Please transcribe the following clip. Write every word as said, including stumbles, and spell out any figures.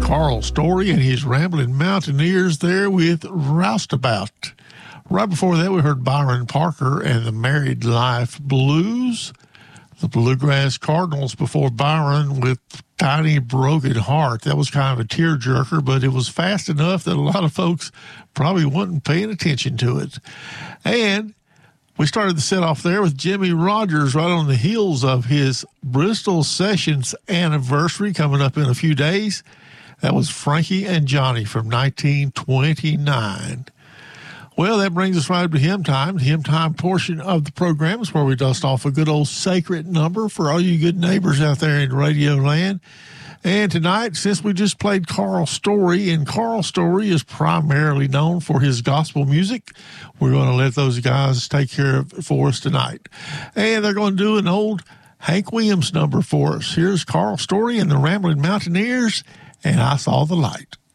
Carl Story and his Rambling Mountaineers there with Roustabout. Right before that, we heard Byron Parker and the Married Life Blues. The Bluegrass Cardinals before Byron with Tiny Broken Heart. That was kind of a tearjerker, but it was fast enough that a lot of folks probably wasn't paying attention to it. And we started the set off there with Jimmie Rodgers right on the heels of his Bristol Sessions anniversary coming up in a few days. That was Frankie and Johnny from nineteen twenty-nine. Well, that brings us right to hymn time. The hymn time portion of the program is where we dust off a good old sacred number for all you good neighbors out there in Radio Land. And tonight, since we just played Carl Story, and Carl Story is primarily known for his gospel music, we're going to let those guys take care of it for us tonight. And they're going to do an old Hank Williams number for us. Here's Carl Story and the Rambling Mountaineers, and I Saw the Light.